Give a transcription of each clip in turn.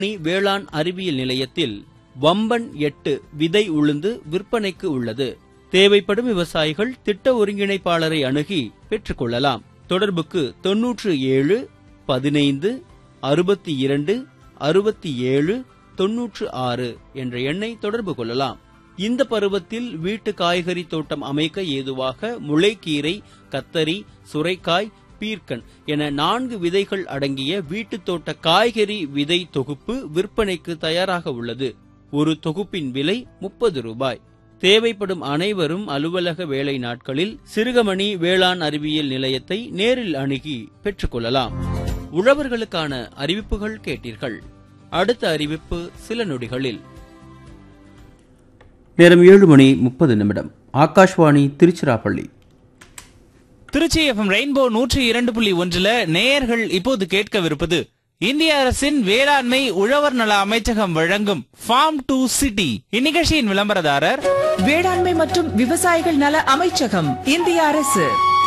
வேளாண் அறிவியல் நிலையத்தில் வம்பன் 8 விதை உளுந்து விற்பனைக்கு உள்ளது. தேவைப்படும் விவசாயிகள் திட்ட ஒருங்கிணைப்பாளரை அணுகி பெற்றுக் கொள்ளலாம். தொடர்புக்கு 97 15 62 67 96 என்ற எண்ணை தொடர்பு கொள்ளலாம். இந்த பருவத்தில் வீட்டு காய்கறி தோட்டம் அமைக்க ஏதுவாக முளைக்கீரை, கத்தரி, சுரைக்காய், பீர்க்கன் என 4 விதைகள் அடங்கிய வீட்டு தோட்ட காய்கறி விதை தொகுப்பு விற்பனைக்கு தயாராக உள்ளது. ஒரு தொகுப்பின் விலை 30 ரூபாய். தேவைப்படும் அனைவரும் அலுவலக வேலை நாட்களில் சிறுகமணி வேளாண் அறிவியல் நிலையத்தை நேரில் அணுகி பெற்றுக் கொள்ளலாம். உழவர்களுக்கான அறிவிப்புகள் கேட்டீர்கள். அடுத்த அறிவிப்பு சில நொடிகளில். நேரம் 7:30. ஆகாஷ்வாணி திருச்சிராப்பள்ளி. திருச்சி எஃப்எம் ரெயின்போ 102.1 நேயர்கள் இப்போது கேட்கவிருப்பது இந்திய அரசின் வேளாண்மை உழவர் நல அமைச்சகம் வழங்கும் ஃபார்ம் டு சிட்டி. இந்நிகழ்ச்சியின் விளம்பரதாரர் வேளாண்மை மற்றும் விவசாயிகள் நல அமைச்சகம், இந்திய அரசு.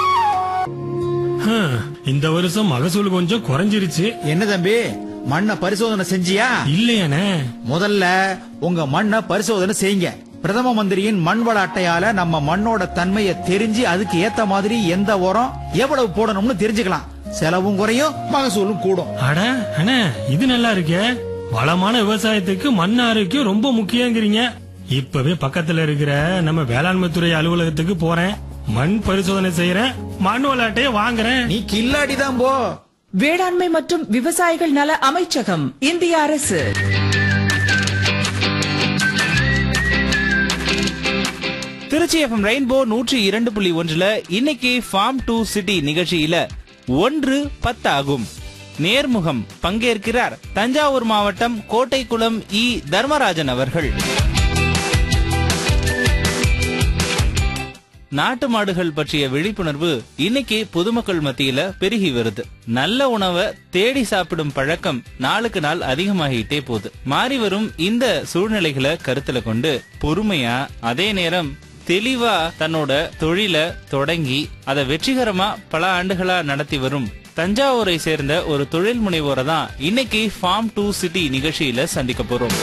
இந்த வருஷம் மகசூல் கொஞ்சம் குறைஞ்சிருச்சு. என்ன தம்பி, மண்ணை பரிசோதனை செஞ்சியா? இல்லையானே. முதல்ல உங்க மண்ணை பரிசோதனை செய்யுங்க. பிரதம மந்திரியின் மண் வள அட்டையால நம்ம மண்ணோட தன்மையை தெரிஞ்சு அதுக்கு ஏத்த மாதிரி எந்த உரம் எவ்வளவு போடணும்னு தெரிஞ்சுக்கலாம். செலவும் குறையும், மகசூலும் கூடும். அட அண்ணே, இது நல்லா இருக்கே. வளமான விவசாயத்துக்கு மண் ஆரோக்கியம் ரொம்ப முக்கியங்கிறீங்க. இப்பவே பக்கத்துல இருக்கிற நம்ம வேளாண்மை துறை அலுவலகத்துக்கு போறேன், மண் பரிசோதனை செய்யறேன், மண் வள அட்டையை வாங்குறேன். நீ கில்லாடிதான் போ. வேளாண்மை மற்றும் விவசாயிகள் நல அமைச்சகம், இந்திய அரசு. திருச்சி எஃப்எம் ரெயின்போ 102.1 இன்னைக்கு ஃபார்ம் டு சிட்டி நிகழ்ச்சியில 1-10 ஆகும். நேர்முகம் பங்கேற்கிறார் தஞ்சாவூர் மாவட்டம் கோட்டைக்குளம் இ தர்மராஜன் அவர்கள். நாட்டு மாடுகள் பற்றிய விழிப்புணர்வு இன்னைக்கு பொதுமக்கள் மத்தியில பெருகி வருது. நல்ல உணவை தேடி சாப்பிடும் பழக்கம் நாளுக்கு நாள் அதிகமாகிட்டே போகுது. மாறி வரும் இந்த சூழ்நிலைகளை கருத்துல கொண்டு பொறுமையா, அதே நேரம் தெளிவா தன்னோட தொழில தொடங்கி அதை வெற்றிகரமா பல ஆண்டுகளா நடத்தி வரும் தஞ்சாவூரை சேர்ந்த ஒரு தொழில் முனைவோரை தான் இன்னைக்கு ஃபார்ம் டு சிட்டி நிகழ்ச்சியில சந்திக்க போறோம்.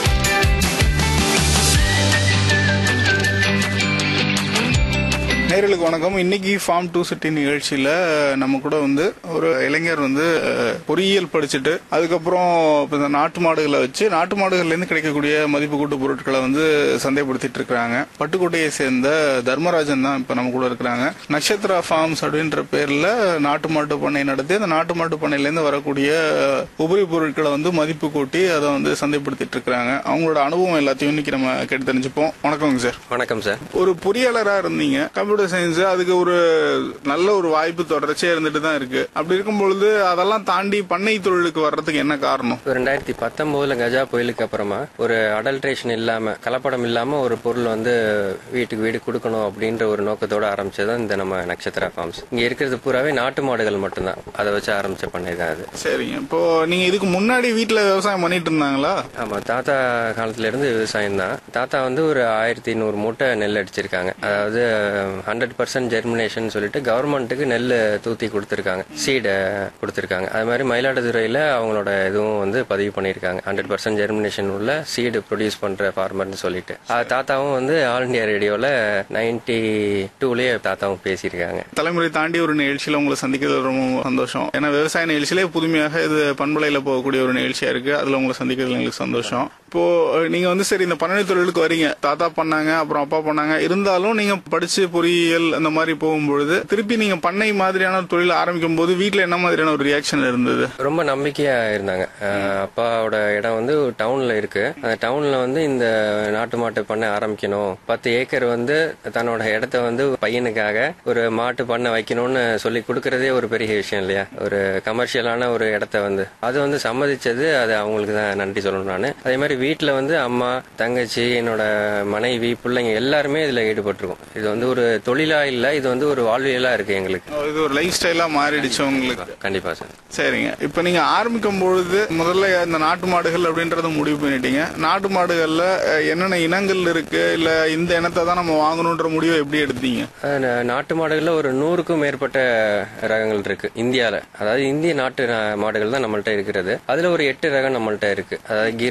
நேயர்களுக்கு வணக்கம். இன்னைக்கு ஃபார்ம் டு சிட்டி நிகழ்ச்சியில நம்ம கூட ஒரு இளைஞர் பொறியியல் படிச்சுட்டு அதுக்கப்புறம் இந்த நாட்டு மாடுகளை வச்சு நாட்டு மாடுகள்ல இருந்து கிடைக்கக்கூடிய மதிப்பு கூட்டு பொருட்களை சந்தைப்படுத்திட்டு இருக்காங்க. பட்டுக்கோட்டையை சேர்ந்த தர்மராஜன் தான் இப்ப நம்ம கூட இருக்கிறாங்க. நட்சத்திரா ஃபார்ம்ஸ் அப்படின்ற பேர்ல நாட்டு மாட்டு பண்ணை நடத்தி அந்த நாட்டு மாட்டு பண்ணையில இருந்து வரக்கூடிய உபரி பொருட்களை மதிப்பு கூட்டி அதை சந்தைப்படுத்திட்டு இருக்காங்க. அவங்களோட அனுபவம் எல்லாத்தையும் இன்னைக்கு நம்ம கேட்டு தெரிஞ்சுப்போம். வணக்கம் சார். வணக்கம் சார். ஒரு பொறியாளரா இருந்தீங்க. கம்ப்யூட்டர் சயின்ஸ் அதுக்கு ஒரு நல்ல ஒரு வாய்ப்பு தொடர்ச்சியா இருந்துட்டு தான் இருக்கு. அப்படி இருக்கும்பொழுது அதெல்லாம் தாண்டி பண்ணை தொழிலுக்கு வர்றதுக்கு என்ன காரணம்? 2019 கஜா புயலுக்கு அப்புறமா ஒரு அடல்ட்ரேஷன் இல்லாம, கலப்படம் இல்லாம ஒரு பொருள் வீட்டுக்கு வீடு கொடுக்கணும் அப்படின்ற ஒரு நோக்கத்தோட ஆரம்பிச்சதான் இந்த நம்ம நட்சத்திரா ஃபார்ம்ஸ். இங்க இருக்கிறது பூராவே நாட்டு மாடுகள் மட்டும்தான். அதை வச்சு ஆரம்பிச்ச பண்ணை தான் அது. சரிங்க. இப்போ நீங்க இதுக்கு முன்னாடி வீட்டுல விவசாயம் பண்ணிட்டு இருந்தாங்களா? ஆமா, தாத்தா காலத்துல இருந்து விவசாயம் தான். தாத்தா ஒரு 1100 மூட்டை நெல் அடிச்சிருக்காங்க. அதாவது 100% ஜெர்மினேஷன் சொல்லிட்டு கவர்மெண்ட்டுக்கு நெல் தூத்தி கொடுத்திருக்காங்க, சீடை கொடுத்திருக்காங்க. அது மாதிரி மயிலாடுதுறையில அவங்களோட இதுவும் பதிவு பண்ணிருக்காங்க. 100% ஜெர்மினேஷன் உள்ள சீடு ப்ரொடியூஸ் பண்ற ஃபார்மர்னு சொல்லிட்டு. தாத்தாவும் ஆல் இண்டியா ரேடியோல 92லயே தாத்தாவும் பேசியிருக்காங்க. தலைமுறை தாண்டி ஒரு நிகழ்ச்சியில உங்களை சந்திக்கிறது ரொம்ப சந்தோஷம். ஏன்னா விவசாய நிகழ்ச்சியிலே புதுமையாக இது பண்பலையில போகக்கூடிய ஒரு நிகழ்ச்சியா இருக்கு. அதுல உங்களை சந்திக்கிறது எங்களுக்கு சந்தோஷம். இப்போ நீங்க சரி இந்த பண்ணை தொழிலுக்கு வரீங்க. தாத்தா பண்ணாங்க, அப்புறம் அப்பா பண்ணாங்க. இருந்தாலும் நீங்க படிச்சு பொறியியல் அந்த மாதிரி போகும்பொழுது திருப்பி நீங்க பண்ணை மாதிரியான தொழில் ஆரம்பிக்கும் போது வீட்டுல என்ன மாதிரியான ஒரு ரியாக்ஷன் இருந்தது? ரொம்ப நம்பிக்கையா இருந்தாங்க. அப்பாவோட இடம் டவுன்ல இருக்கு. அந்த டவுன்ல இந்த நாட்டு மாட்டு பண்ணை ஆரம்பிக்கணும், 10 ஏக்கர் தன்னோட இடத்த பையனுக்காக ஒரு மாட்டு பண்ணை வைக்கணும்னு சொல்லி கொடுக்கறதே ஒரு பெரிய விஷயம் இல்லையா? ஒரு கமர்ஷியலான ஒரு இடத்த அது சம்மதிச்சது. அது அவங்களுக்கு தான் நன்றி சொல்லணும். நான் அதே மாதிரி வீட்டில் வந்து அம்மா, தங்கச்சி, என்னோட மனைவி, பிள்ளைங்க எல்லாருமே இதுல ஈடுபட்டிருக்கோம். இது வந்து ஒரு தொழிலா இல்ல, இது வந்து ஒரு வாழ்வியலா இருக்கு எங்களுக்கு. இது ஒரு லைஃப் ஸ்டைலா மாறிடுச்சு உங்களுக்கு. கண்டிப்பா சார். சரிங்க. இப்ப நீங்க ஆரம்பிக்கும் பொழுது முதல்ல இந்த நாட்டு மாடுகள் அப்படின்றத முடிவு பண்ணிட்டீங்க. நாட்டு மாடுகள்ல என்னென்ன இனங்கள் இருக்கு, இல்ல இந்த இனத்தை தான் நம்ம வாங்கணும்ன்ற முடிவை எப்படி எடுத்தீங்க? நாட்டு மாடுகள்ல ஒரு 100க்கும் மேற்பட்ட ரகங்கள் இருக்கு இந்தியால. அதாவது இந்திய நாட்டு மாடுகள் தான் நம்மள்ட்ட இருக்கிறது. அதுல ஒரு 8 ரகம் நம்மள்ட்ட இருக்கு. அதாவது